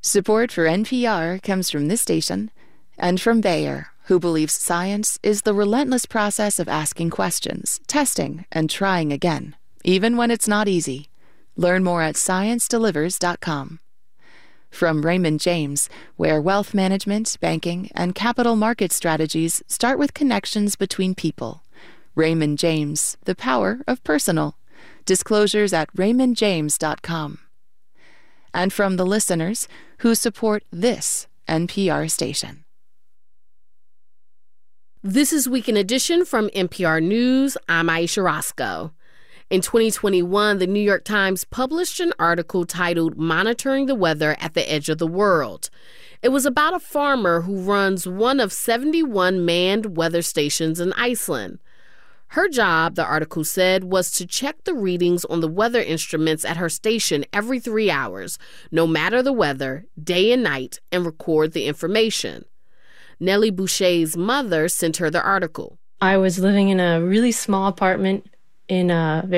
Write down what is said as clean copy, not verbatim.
Support for NPR comes from this station and from Bayer, who believes science is the relentless process of asking questions, testing, and trying again, even when it's not easy. Learn more at ScienceDelivers.com. From Raymond James, where wealth management, banking, and capital market strategies start with connections between people. Raymond James, the power of personal. Disclosures at RaymondJames.com. And from the listeners who support this NPR station. This is Week in Edition from NPR News. I'm Aisha Roscoe. In 2021, the New York Times published an article titled Monitoring the Weather at the Edge of the World. It was about a farmer who runs one of 71 manned weather stations in Iceland. Her job, the article said, was to check the readings on the weather instruments at her station every 3 hours, no matter the weather, day and night, and record the information. Nellie Boucher's mother sent her the article. I was living in a really small apartment in a very